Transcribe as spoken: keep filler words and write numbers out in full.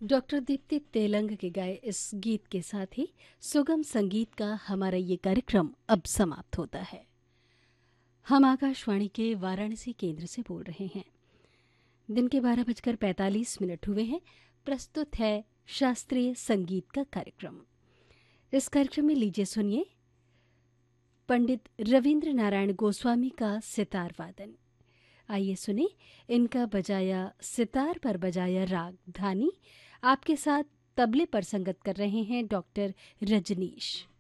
Doctor Deepti Telang के गाए इस गीत के साथ ही सुगम संगीत का हमारा ये कार्यक्रम अब समाप्त होता है। हम आकाशवाणी के वाराणसी केंद्र से बोल रहे हैं। दिन के बारह बजकर पैंतालीस मिनट हुए हैं। प्रस्तुत है शास्त्रीय संगीत का कार्यक्रम। इस कार्यक्रम में लीजिए सुनिए पंडित रविंद्र नारायण गोस्वामी का सितार वादन। आइए सुने इनका बजाया सितार पर बजाया राग धानी। आपके साथ तबले पर संगत कर रहे हैं डॉक्टर रजनीश।